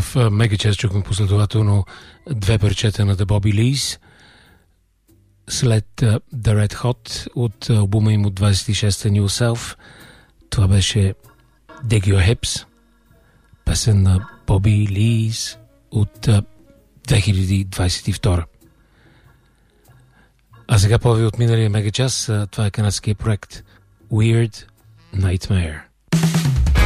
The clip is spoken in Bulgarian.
Мегачас чухме последователно две парчета на The Bobby Lees. След The Red Hot от албума им от 26-та New Self. Това беше Dig Your Hips, песен на Bobby Lees от 2022. А сега повече от миналия мегачас, това е канадския проект Weird Nightmare.